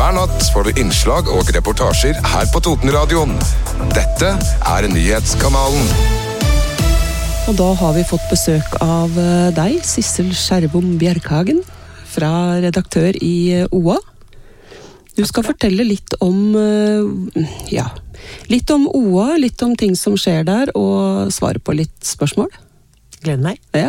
Hver natt får du innslag og reportasjer her på Totenradioen. Dette Nyhetskanalen. Og da har vi fått besøk av deg, Sissel Skjervom Bjerkhagen, fra redaktør i OA. Du skal fortelle litt om, litt om OA, litt om ting som skjer der, og svare på litt spørsmål. Gleder meg. Ja.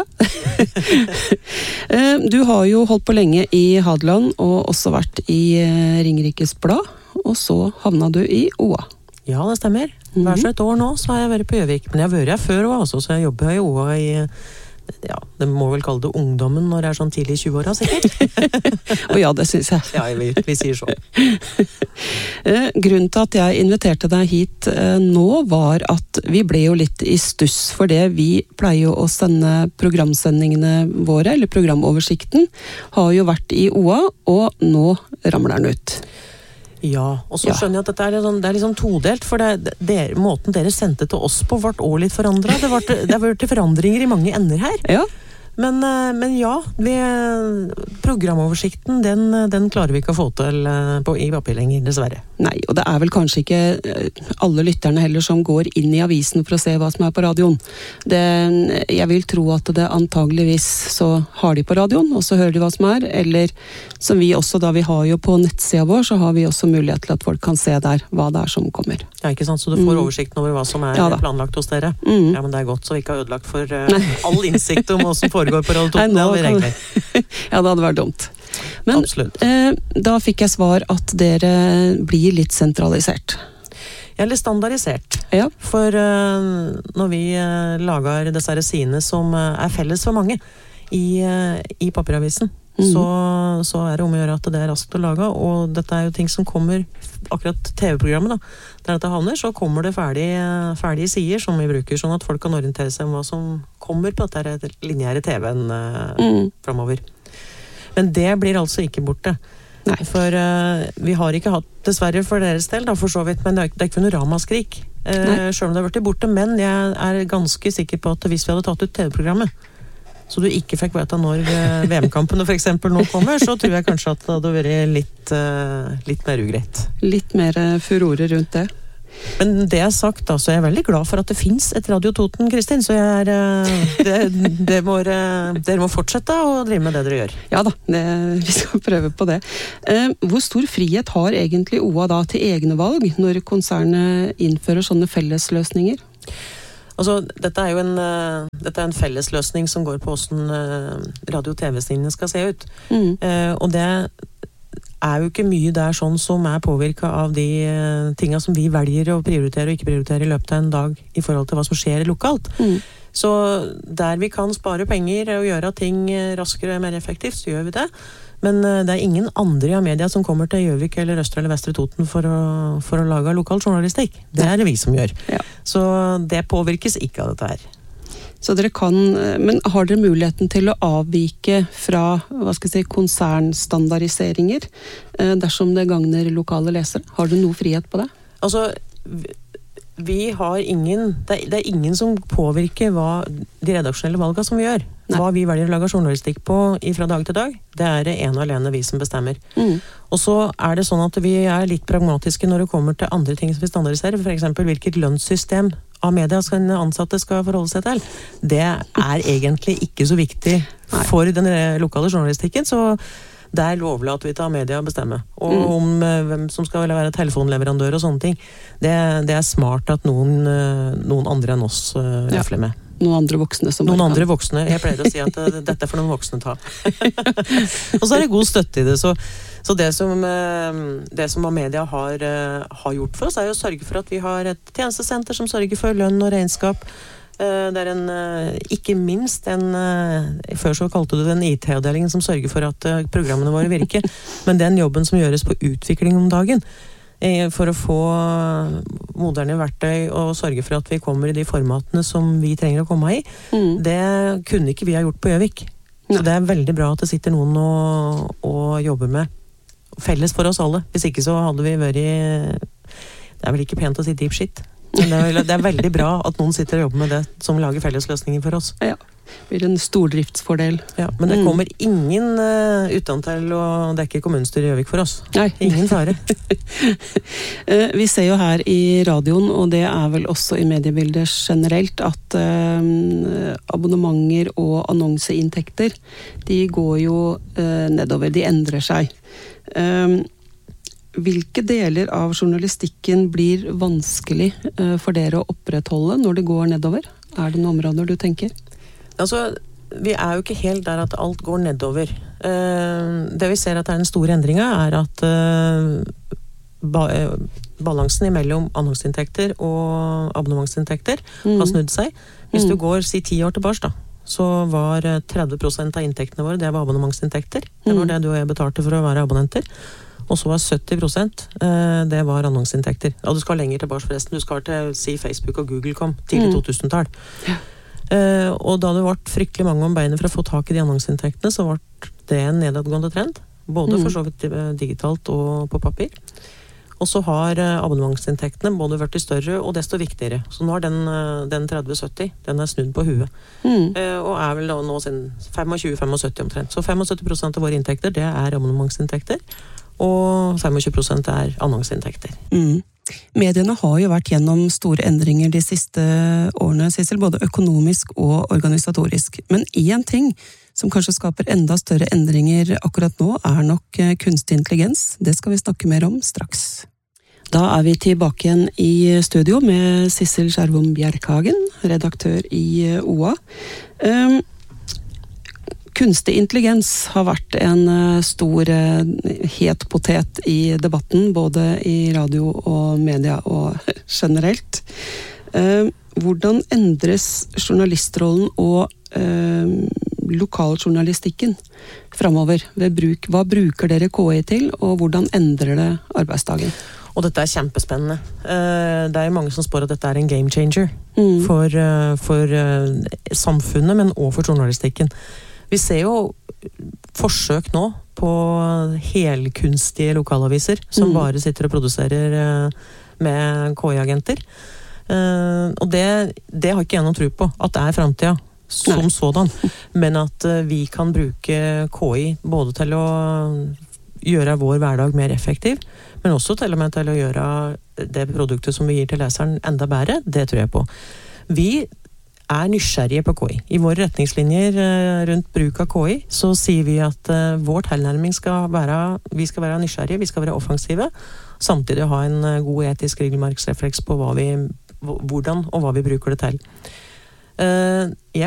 Du har jo holdt på lenge i Hadeland, og også vært i Ringerikes Blad, og så havna du i OA. Ja, det stemmer. Hver så et år nå, så har jeg vært på Gjøvik. Men jeg har vært her før også, så jeg jobber i OA i, det må vel kalle det ungdommen når det er sånn tidlig i 20-åra, sikkert. Og ja, det synes jeg. Ja, vi sier så. Grunnen til at jeg inviterte deg hit nå var at vi ble jo litt i stuss, for det vi pleier å sende programsendingene våre, eller programoversikten, har jo vært i OA, og nå ramler den ut. Ja, og så skjønner jeg at dette det er liksom todelt, for måten dere sendte til oss på vart også litt forandret. Det har vært forandringer i mange ender her. Ja. Men ja, programoversikten, den klarer vi ikke å få til i papir lenger, dessverre. Nei, og det er vel kanskje ikke alle lytterne heller som går inn i avisen for å se hva som er på radioen. Jeg vil tro at det antageligvis så har de på radioen, og så hører de hva som er, eller som vi også, da vi har jo på nettsida vår, så har vi også mulighet til at folk kan se der hva det er som kommer. Ja, ikke sant? Så du får oversikten over hva som er planlagt hos dere. Ja, men det er godt, så vi ikke har ødelagt for all innsikt om hva som foregår på Radio Toten. Ja, det hadde vært dumt. Men absolutt. Da fikk jeg svar at dere blir litt sentralisert. Eller standardisert. Ja. For når vi lager disse sidene som er felles for mange i papiravisen, så er det om å gjøre at det er raskt å lage, og dette er jo ting som kommer, akkurat TV-programmet da, der dette havner, så kommer det ferdige sider som vi bruker, sånn at folk kan orientere seg om hva som kommer på dette lineære TV-en fremover. Men det blir altså ikke borte. Nei. For vi har ikke hatt, dessverre for deres del, da, for så vidt, men det er ikke noe ramaskrik, selv om det har vært borte, men jeg er ganske sikker på at hvis vi hadde tatt ut TV-programmet, så du ikke fikk vite når VM-kampene for eksempel nå kommer, så tror jeg kanskje at det hadde vært litt mer ugreit. Litt mer furore rundt det. Men det er sagt da, så er jeg veldig glad for at det finnes et Radio Toten, Kristin, så dere må fortsette å drive med det dere gjør. Ja da, vi skal prøve på det. Hvor stor frihet har egentlig OA da til egne valg når konsernet innfører sånne fellesløsninger? Altså, dette er jo en fellesløsning som går på hvordan radio-tv-sendingene skal se ut. Og det er jo ikke mye der sånn som er påvirket av de tingene som vi velger å prioritere og ikke prioritere i løpet av en dag i forhold til hva som skjer lokalt. Så der vi kan spare penger og gjøre ting raskere og mer effektivt, så gjør vi det. Men det er ingen andre av media som kommer til Gjøvik eller Østre eller Vestre Toten for å lage lokal journalistikk. Det er det vi som gjør. Ja. Så det påvirkes ikke av dette her. Så dere men har dere muligheten til å avvike fra, konsernstandardiseringer dersom det gagner lokale lesere? Har du noe frihet på det? Altså, vi har det er ingen som påvirker de redaksjonelle valgene som vi gjør. Nei. Hva vi velger å lage journalistikk på fra dag til dag, det er det ene og alene vi som bestemmer. Og så er det sånn at vi er litt pragmatiske når det kommer til andre ting som vi standardiserer, for eksempel hvilket lønnssystem av media ansatte skal forholde seg til. Det er egentlig ikke så viktig for den lokale journalistikken, så der overlater vi til media å bestemme. Og om hvem som skal være telefonleverandør og sånne ting, det er smart at noen andre enn oss røfler med. Noen andre voksne som andre voksne. Jeg pleier å si at dette er for noen voksne ta. Og så er det god støtte i det. Så det som media har gjort for oss, er å sørge for at vi har et tjenestesenter som sørger for lønn og regnskap. Det er ikke minst før så kalte du det en IT-avdelingen som sørger for at programmene våre virker. Men den jobben som gjøres på utvikling om dagen, for å få moderne verktøy og sørge for at vi kommer i de formatene som vi trenger å komme i, det kunne ikke vi ha gjort på Gjøvik. Så det er veldig bra at det sitter noen og jobber med felles for oss alle. Hvis ikke så hadde vi vært det er vel ikke pent å si deep shit, men det er veldig bra at noen sitter og jobber med det som lager fellesløsninger for oss. Ja. blir en stordriftsfordel. Ja, men det kommer ingen utan til å dekke kommunestyret i Gjøvik for oss. Nei. Ingen fare. Vi ser jo her i radioen, og det er vel også i mediebildet generelt, at abonnementer og annonseinntekter, de går jo nedover, de endrer seg. Hvilke deler av journalistikken blir vanskelig for dere å opprettholde når det går nedover? Er det noen områder du tenker? Altså, vi er jo ikke helt der at alt går nedover. Det vi ser at er den store endringen er at balansen mellom annonseinntekter og abonnementsinntekter har snudd seg. Hvis du går, si 10 år tilbake da, så var 30% av inntektene våre, det var abonnementsinntekter. Det var det du og jeg betalte for å være abonnenter. Og så var 70% det var annonseinntekter. Ja, du skal lenger tilbake forresten. Du skal til si Facebook og Google kom tidlig 2000-tall. Ja. Og da det ble fryktelig mange om beinet for å få tak i de annonseinntektene, så ble det en nedadgående trend. Både for så vidt digitalt og på papir. Og så har abonnementsinntektene både vært større og desto viktigere. Så nå har den 30-70, den er snudd på huet. Og er vel nå sin 25-75 omtrent. Så 75% av våre inntekter, det er abonnementsinntekter. Og 25% er annonseinntekter. Mediene har jo vært gjennom store endringer de siste årene, Sissel, både økonomisk og organisatorisk. Men en ting som kanskje skaper enda større endringer akkurat nå, er nok kunstig intelligens. Det skal vi snakke mer om straks. Da er vi tilbake igjen i studio med Sissel Skjervom Bjerkhagen, redaktør i OA. Kunstig intelligens har vært en stor het potet i debatten, både i radio og media og generelt. Hvordan endres journalistrollen og lokaljournalistikken fremover? Hva bruker dere KI til, og hvordan endrer det arbeidsdagen? Og dette er kjempespennende. Det er jo mange som spår at dette er en game changer for samfunnet, men også for journalistikken. Vi ser jo forsøk nå på helkunstige lokalaviser som bare sitter og produserer med KI-agenter. Og det har ikke jeg noen tro på, at det er fremtiden som sådan. Men at vi kan bruke KI både til å gjøre vår hverdag mer effektiv, men også til og med til å gjøre det produktet som vi gir til leseren enda bedre, det tror jeg på. Vi er nysgjerrige på KI. I våre retningslinjer rundt bruk av KI, så sier vi at vår tilnærming skal være, vi skal være nysgjerrige, vi skal være offensive, samtidig ha en god etisk regelmarksrefleks på hvordan og hva vi bruker det til. Jeg